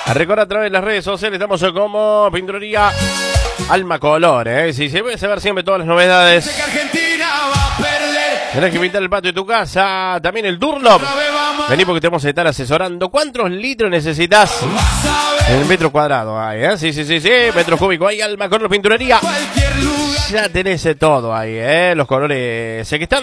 Recuerda a través de las redes sociales, estamos como Pinturería Alma Color, Si se puede saber siempre todas las novedades. Tenés que pintar el patio de tu casa, también el Durlop. Vení porque te vamos a estar asesorando. ¿Cuántos litros necesitas? En el metro cuadrado hay, Sí, metro cúbico hay, Alma Color Pinturería. Ya tenés todo ahí, los colores que están